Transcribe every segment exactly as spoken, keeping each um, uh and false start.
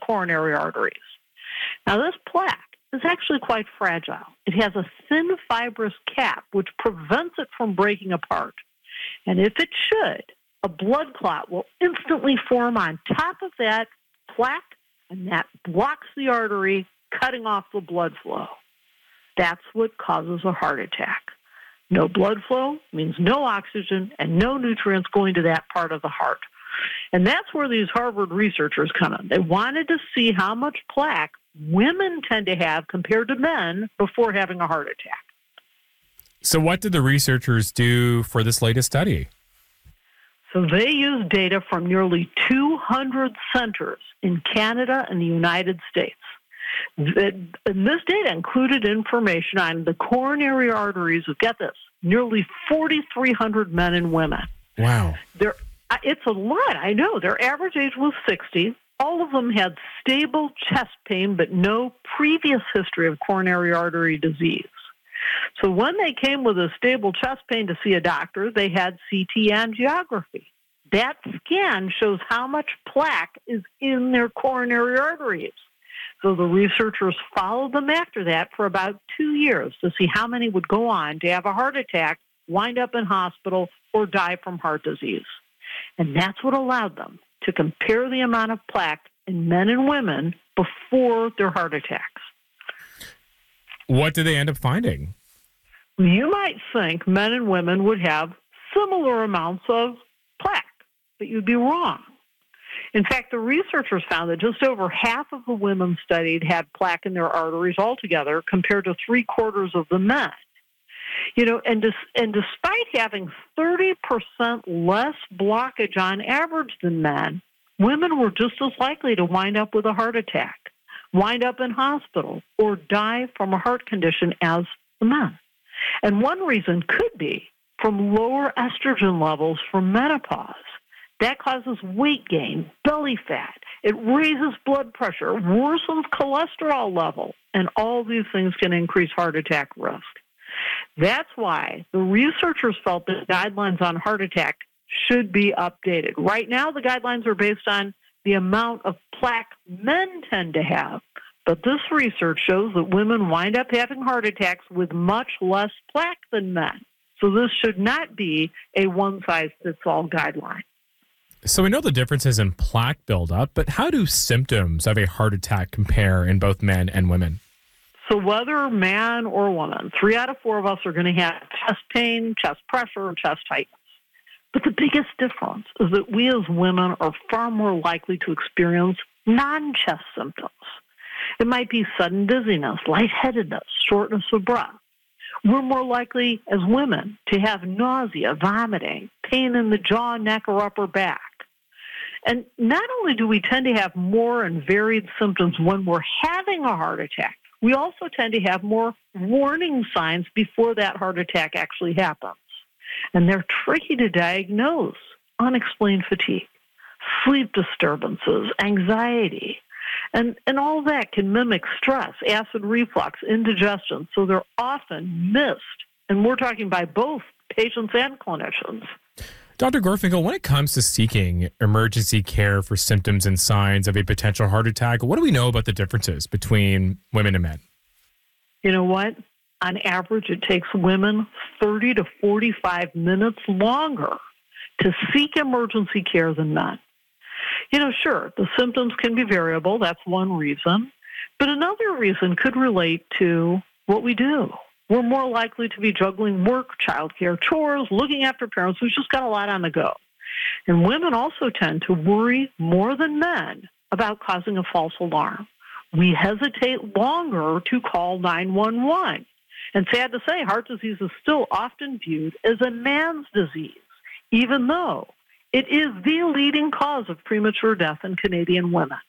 coronary arteries. Now, this plaque is actually quite fragile. It has a thin fibrous cap which prevents it from breaking apart. And if it should, a blood clot will instantly form on top of that plaque, and that blocks the artery, cutting off the blood flow. That's what causes a heart attack. No blood flow means no oxygen and no nutrients going to that part of the heart. And that's where these Harvard researchers come in. They wanted to see how much plaque women tend to have compared to men before having a heart attack. So what did the researchers do for this latest study? So they used data from nearly two hundred centers in Canada and the United States. And this data included information on the coronary arteries of, get this, nearly four thousand three hundred men and women. Wow. They're, it's a lot, I know. Their average age was sixty. All of them had stable chest pain, but no previous history of coronary artery disease. So when they came with a stable chest pain to see a doctor, they had C T angiography. That scan shows how much plaque is in their coronary arteries. So the researchers followed them after that for about two years to see how many would go on to have a heart attack, wind up in hospital, or die from heart disease. And that's what allowed them to compare the amount of plaque in men and women before their heart attacks. What did they end up finding? You might think men and women would have similar amounts of plaque, but you'd be wrong. In fact, the researchers found that just over half of the women studied had plaque in their arteries altogether, compared to three quarters of the men. You know, and, dis- and despite having thirty percent less blockage on average than men, women were just as likely to wind up with a heart attack, wind up in hospital, or die from a heart condition as the men. And one reason could be from lower estrogen levels from menopause. That causes weight gain, belly fat. It raises blood pressure, worsens cholesterol level, and all these things can increase heart attack risk. That's why the researchers felt that guidelines on heart attack should be updated. Right now, the guidelines are based on the amount of plaque men tend to have. But this research shows that women wind up having heart attacks with much less plaque than men. So this should not be a one-size-fits-all guideline. So we know the differences in plaque buildup, but how do symptoms of a heart attack compare in both men and women? So whether man or woman, three out of four of us are going to have chest pain, chest pressure, chest tightness. But the biggest difference is that we as women are far more likely to experience non-chest symptoms. It might be sudden dizziness, lightheadedness, shortness of breath. We're more likely as women to have nausea, vomiting, pain in the jaw, neck, or upper back. And not only do we tend to have more and varied symptoms when we're having a heart attack, we also tend to have more warning signs before that heart attack actually happens. And they're tricky to diagnose. Unexplained fatigue, sleep disturbances, anxiety, and, and all that can mimic stress, acid reflux, indigestion. So they're often missed. And we're talking by both patients and clinicians. Doctor Gorfinkel, when it comes to seeking emergency care for symptoms and signs of a potential heart attack, what do we know about the differences between women and men? You know what? On average, it takes women thirty to forty-five minutes longer to seek emergency care than men. You know, sure, the symptoms can be variable. That's one reason. But another reason could relate to what we do. We're more likely to be juggling work, childcare, chores, looking after parents who've just got a lot on the go. And women also tend to worry more than men about causing a false alarm. We hesitate longer to call nine one one. And sad to say, heart disease is still often viewed as a man's disease, even though it is the leading cause of premature death in Canadian women.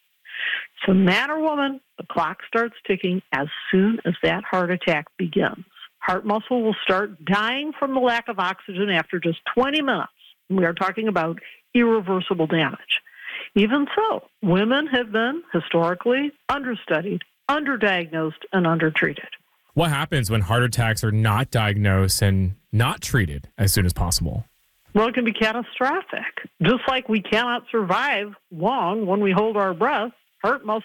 So man or woman, the clock starts ticking as soon as that heart attack begins. Heart muscle will start dying from the lack of oxygen after just twenty minutes. We are talking about irreversible damage. Even so, women have been historically understudied, underdiagnosed, and undertreated. What happens when heart attacks are not diagnosed and not treated as soon as possible? Well, it can be catastrophic. Just like we cannot survive long when we hold our breath, heart muscle